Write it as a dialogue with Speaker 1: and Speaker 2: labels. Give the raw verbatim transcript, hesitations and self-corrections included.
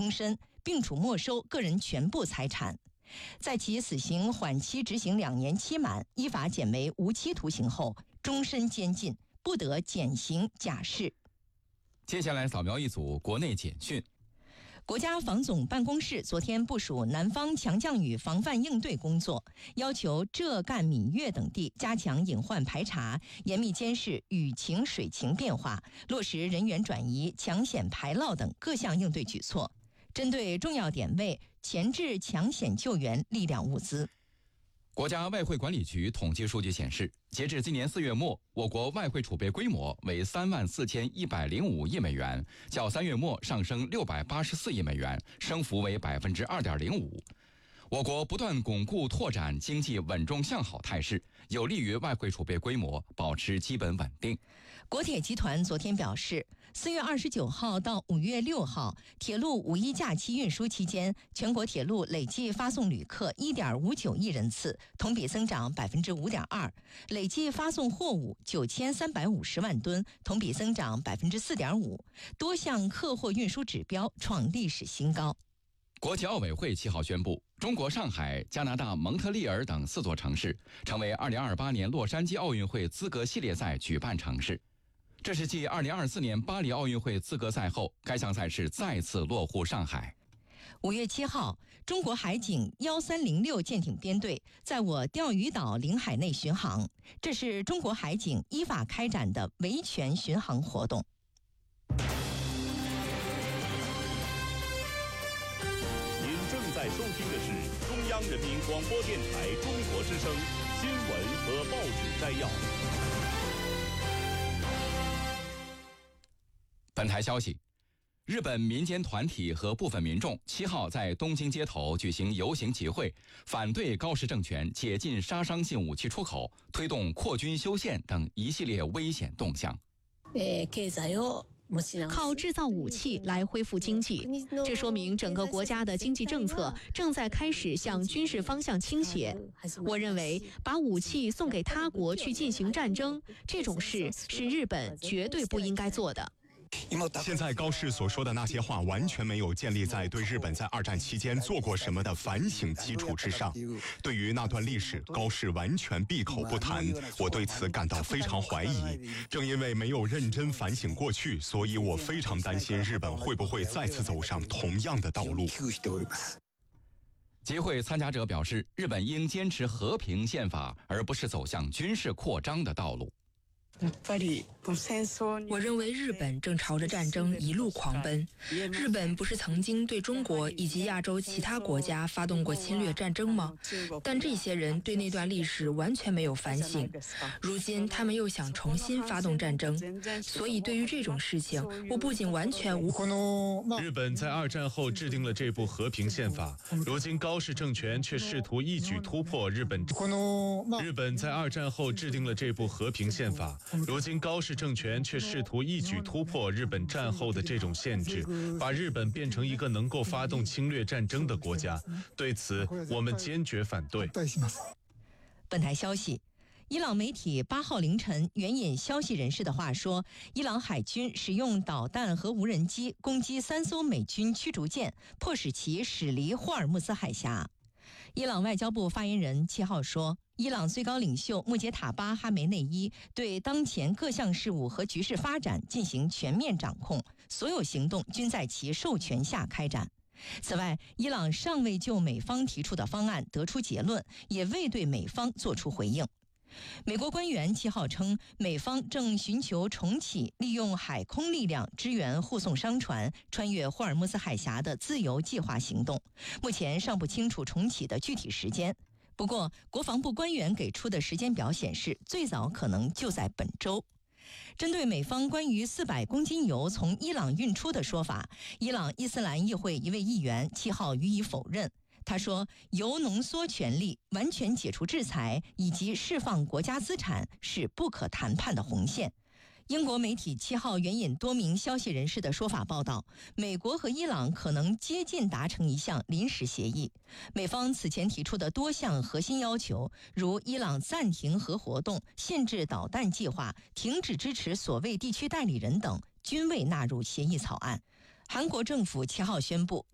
Speaker 1: 终身，并处没收个人全部财产。在其死刑缓期执行两年期满，依法减为无期徒刑后，终身监禁，不得减刑假释。
Speaker 2: 接下来扫描一组国内简讯。
Speaker 1: 国家防总办公室昨天部署南方强降雨防范应对工作，要求浙赣闽粤等地加强隐患排查，严密监视雨情水情变化，落实人员转移、抢险排涝等各项应对举措，针对重要点位前置抢险救援力量物资。
Speaker 2: 国家外汇管理局统计数据显示，截至今年四月末，我国外汇储备规模为三万四千一百零五亿美元，较三月末上升六百八十四亿美元，升幅为百分之二点零五。我国不断巩固拓展经济稳中向好态势，有利于外汇储备规模保持基本稳定。
Speaker 1: 国铁集团昨天表示，四月二十九号到五月六号，铁路五一假期运输期间，全国铁路累计发送旅客一点五九亿人次，同比增长百分之五点二；累计发送货物九千三百五十万吨，同比增长百分之四点五，多项客货运输指标创历史新高。
Speaker 2: 国际奥委会七号宣布，中国上海、加拿大蒙特利尔等四座城市成为二零二八年洛杉矶奥运会资格系列赛举办城市。这是继二零二四年巴黎奥运会资格赛后，该项赛事再次落户上海。
Speaker 1: 五月七号，中国海警一三零六舰艇编队在我钓鱼岛领海内巡航，这是中国海警依法开展的维权巡航活动。
Speaker 3: 正在收听的是中央人民广播电台中国之声新闻和报纸摘要。
Speaker 2: 本台消息，日本民间团体和部分民众七号在东京街头举行游行集会，反对高市政权解禁杀伤性武器出口，推动扩军修宪等一系列危险动向。
Speaker 4: 靠制造武器来恢复经济，这说明整个国家的经济政策正在开始向军事方向倾斜。我认为把武器送给他国去进行战争，这种事是日本绝对不应该做的。
Speaker 5: 现在高市所说的那些话完全没有建立在对日本在二战期间做过什么的反省基础之上。对于那段历史，高市完全闭口不谈，我对此感到非常怀疑。正因为没有认真反省过去，所以我非常担心日本会不会再次走上同样的道路。
Speaker 2: 集会参加者表示，日本应坚持和平宪法，而不是走向军事扩张的道路。
Speaker 6: 我认为日本正朝着战争一路狂奔。日本不是曾经对中国以及亚洲其他国家发动过侵略战争吗？但这些人对那段历史完全没有反省，如今他们又想重新发动战争，所以对于这种事情，我不仅完全无。
Speaker 7: 日本在二战后制定了这部和平宪法，如今高市政权却试图一举突破日本。日本在二战后制定了这部和平宪法。如今高市政权却试图一举突破日本战后的这种限制，把日本变成一个能够发动侵略战争的国家。对此，我们坚决反对。
Speaker 1: 本台消息，伊朗媒体八号凌晨援引消息人士的话说，伊朗海军使用导弹和无人机攻击三艘美军驱逐舰，迫使其驶离霍尔木兹海峡。伊朗外交部发言人七号说，伊朗最高领袖穆杰塔巴哈梅内伊对当前各项事务和局势发展进行全面掌控，所有行动均在其授权下开展。此外，伊朗尚未就美方提出的方案得出结论，也未对美方作出回应。美国官员七号称，美方正寻求重启利用海空力量支援护送商船穿越霍尔木兹海峡的自由计划行动，目前尚不清楚重启的具体时间。不过，国防部官员给出的时间表显示，最早可能就在本周。针对美方关于四百公斤油从伊朗运出的说法，伊朗伊斯兰议会一位议员七号予以否认。他说，铀浓缩权利、完全解除制裁以及释放国家资产是不可谈判的红线。英国媒体七号援引多名消息人士的说法报道，美国和伊朗可能接近达成一项临时协议。美方此前提出的多项核心要求，如伊朗暂停核活动、限制导弹计划、停止支持所谓地区代理人等，均未纳入协议草案。韩国政府七号宣布，